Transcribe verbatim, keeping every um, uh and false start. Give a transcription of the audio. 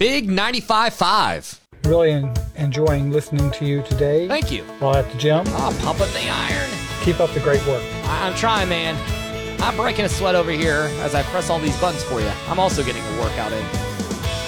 Big ninety-five point five. Really en- enjoying listening to you today. Thank you. While at the gym. Oh, pumping the iron. Keep up the great work. I- I'm trying, man. I'm breaking a sweat over here as I press all these buttons for you. I'm also getting a workout in.